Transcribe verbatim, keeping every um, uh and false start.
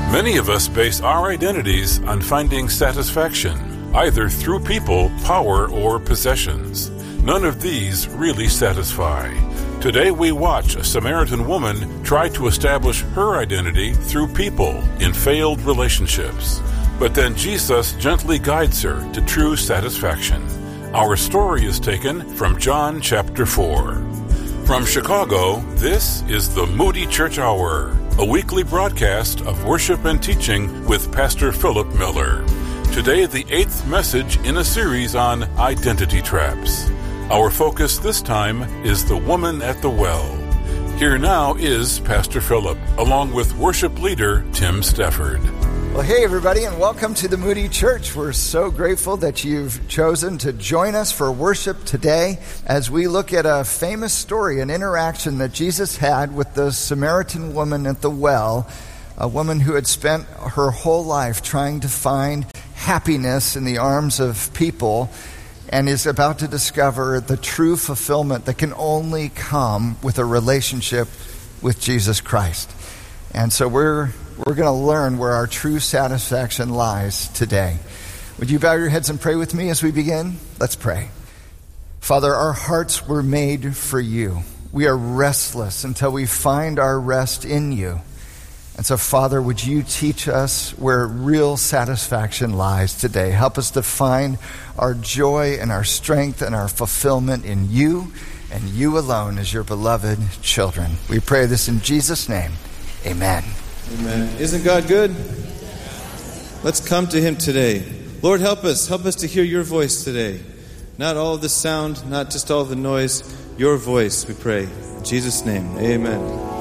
Many of us base our identities on finding satisfaction, either through people, power, or possessions. None of these really satisfy. Today we watch a Samaritan woman try to establish her identity through people in failed relationships. But then Jesus gently guides her to true satisfaction. Our story is taken from John chapter four. From Chicago, this is the Moody Church Hour, a weekly broadcast of worship and teaching with Pastor Philip Miller. Today, the eighth message in a series on identity traps. Our focus this time is the woman at the well. Here now is Pastor Philip, along with worship leader Tim Stafford. Well, hey, everybody, and welcome to the Moody Church. We're so grateful that you've chosen to join us for worship today as we look at a famous story, an interaction that Jesus had with the Samaritan woman at the well, a woman who had spent her whole life trying to find happiness in the arms of people and is about to discover the true fulfillment that can only come with a relationship with Jesus Christ. And so we're We're going to learn where our true satisfaction lies today. Would you bow your heads and pray with me as we begin? Let's pray. Father, our hearts were made for you. We are restless until we find our rest in you. And so, Father, would you teach us where real satisfaction lies today? Help us to find our joy and our strength and our fulfillment in you and you alone as your beloved children. We pray this in Jesus' name. Amen. Amen. Isn't God good? Let's come to him today. Lord, help us. Help us to hear your voice today. Not all of the sound, not just all of the noise. Your voice, we pray. In Jesus' name, amen.